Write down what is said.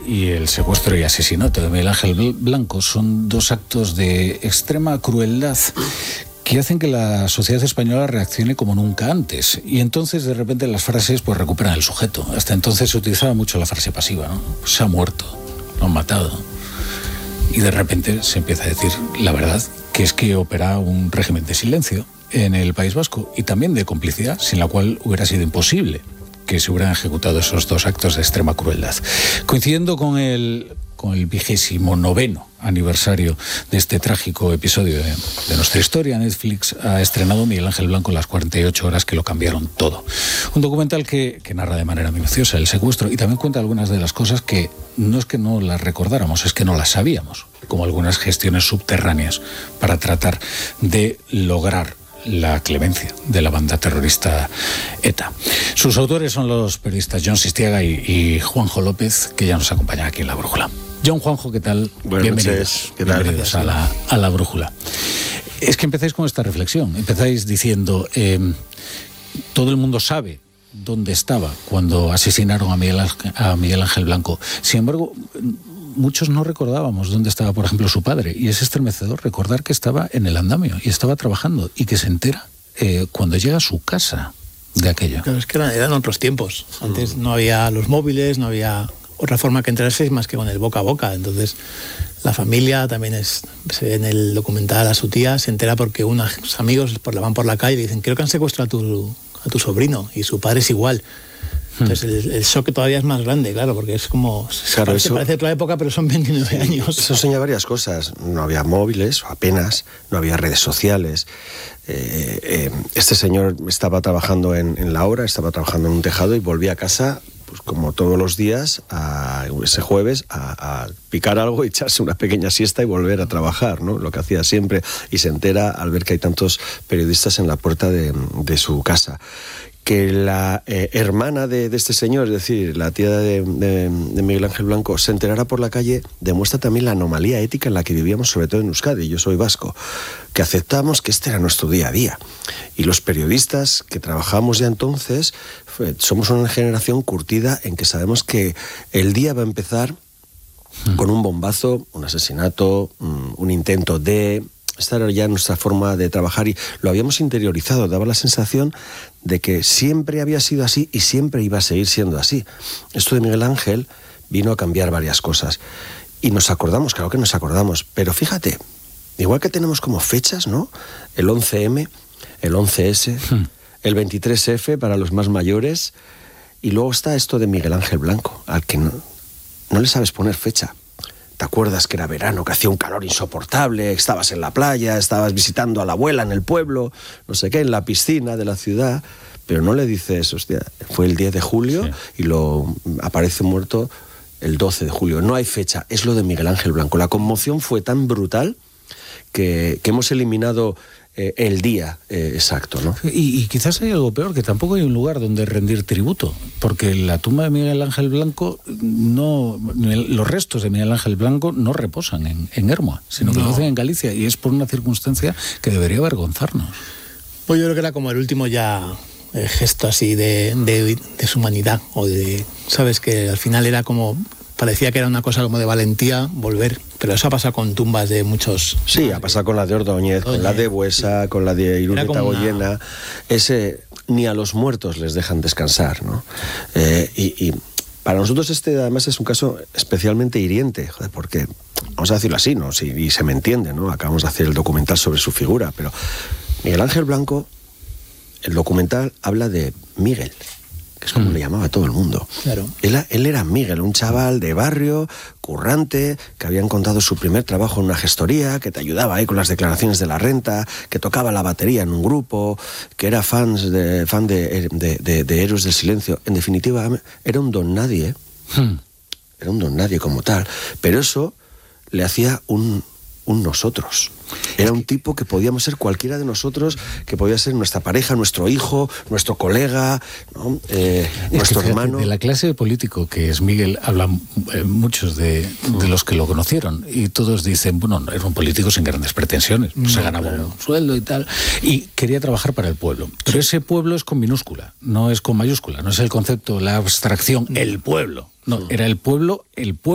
y el secuestro y asesinato de Miguel Ángel Blanco son dos actos de extrema crueldad que hacen que la sociedad española reaccione como nunca antes. Y entonces, de repente, las frases pues recuperan el sujeto. Hasta entonces se utilizaba mucho la frase pasiva, ¿no? Se ha muerto, lo han matado. Y de repente se empieza a decir la verdad, que es que opera un régimen de silencio en el País Vasco y también de complicidad, sin la cual hubiera sido imposible que se hubieran ejecutado esos dos actos de extrema crueldad. Coincidiendo con el 29º aniversario de este trágico episodio de nuestra historia, Netflix ha estrenado Miguel Ángel Blanco, las 48 horas que lo cambiaron todo. Un documental que narra de manera minuciosa el secuestro y también cuenta algunas de las cosas que no es que no las recordáramos, es que no las sabíamos, como algunas gestiones subterráneas para tratar de lograr la clemencia de la banda terrorista ETA. Sus autores son los periodistas Jon Sistiaga y Juanjo López, que ya nos acompañan aquí en La Brújula. Jon, Juanjo, ¿qué tal? Bienvenidos. ¿Qué tal? Bienvenidos a la Brújula. Es que empezáis con esta reflexión, empezáis diciendo, todo el mundo sabe dónde estaba cuando asesinaron a Miguel Ángel Blanco. Sin embargo, muchos no recordábamos dónde estaba, por ejemplo, su padre, y es estremecedor recordar que estaba en el andamio y estaba trabajando y que se entera cuando llega a su casa de aquello. Claro, es que eran otros tiempos. Antes no había los móviles, no había otra forma que enterarse más que con el boca a boca. Entonces, la familia también se ve en el documental, a su tía se entera porque unos amigos van por la calle y dicen, creo que han secuestrado a tu sobrino, y su padre es igual. Entonces el shock todavía es más grande, claro, porque es como... Claro, parece otra época, pero son 29 años. Eso enseña varias cosas. No había móviles, o apenas, no había redes sociales. Este señor estaba trabajando en la obra, estaba trabajando en un tejado y volvía a casa, pues como todos los días, ese jueves, a picar algo, echarse una pequeña siesta y volver a trabajar, ¿no? Lo que hacía siempre, y se entera al ver que hay tantos periodistas en la puerta de su casa. Que la hermana de este señor, es decir, la tía de Miguel Ángel Blanco, se enterara por la calle, demuestra también la anomalía ética en la que vivíamos, sobre todo en Euskadi. Yo soy vasco, que aceptamos que este era nuestro día a día. Y los periodistas que trabajamos ya entonces, somos una generación curtida en que sabemos que el día va a empezar con un bombazo, un asesinato, un intento de... Esta era ya nuestra forma de trabajar y lo habíamos interiorizado. Daba la sensación de que siempre había sido así y siempre iba a seguir siendo así. Esto de Miguel Ángel vino a cambiar varias cosas. Y nos acordamos, claro que nos acordamos. Pero fíjate, igual que tenemos como fechas, ¿no? El 11M, el 11S, el 23F para los más mayores. Y luego está esto de Miguel Ángel Blanco, al que no le sabes poner fecha. ¿Te acuerdas que era verano, que hacía un calor insoportable, estabas en la playa, estabas visitando a la abuela en el pueblo, no sé qué, en la piscina de la ciudad, pero no le dices, hostia, fue el 10 de julio sí, y aparece muerto el 12 de julio. No hay fecha, es lo de Miguel Ángel Blanco. La conmoción fue tan brutal que hemos eliminado el día exacto, ¿no? Y quizás hay algo peor, que tampoco hay un lugar donde rendir tributo, porque la tumba de Miguel Ángel Blanco, los restos de Miguel Ángel Blanco no reposan en Ermua, sino que lo hacen en Galicia, y es por una circunstancia que debería avergonzarnos. Pues yo creo que era como el último ya gesto así de su humanidad, o de, sabes, que al final era como... Parecía que era una cosa como de valentía volver, pero eso ha pasado con tumbas de muchos... Sí, ha pasado con la de Ordóñez, con la de Buesa, con la de Irureta Goyena. Ni a los muertos les dejan descansar, ¿no? Y para nosotros además es un caso especialmente hiriente, joder, porque, vamos a decirlo así, ¿no? Sí, y se me entiende, ¿no? Acabamos de hacer el documental sobre su figura, pero Miguel Ángel Blanco, el documental habla de Miguel, que es como le llamaba a todo el mundo. Claro. Él era Miguel, un chaval de barrio, currante, que había encontrado su primer trabajo en una gestoría, que te ayudaba ahí con las declaraciones de la renta, que tocaba la batería en un grupo, que era fan de Héroes del Silencio. En definitiva, era un don nadie, era un don nadie como tal, pero eso le hacía un nosotros. Era un tipo que podíamos ser cualquiera de nosotros, que podía ser nuestra pareja, nuestro hijo, nuestro colega, ¿no? Nuestro hermano. De la clase de político que es Miguel, hablan muchos de los que lo conocieron, y todos dicen, bueno, era un político sin grandes pretensiones, se ganaba un sueldo y tal, y quería trabajar para el pueblo. Pero ese pueblo es con minúscula, no es con mayúscula, no es el concepto, la abstracción, el pueblo. No, era el pueblo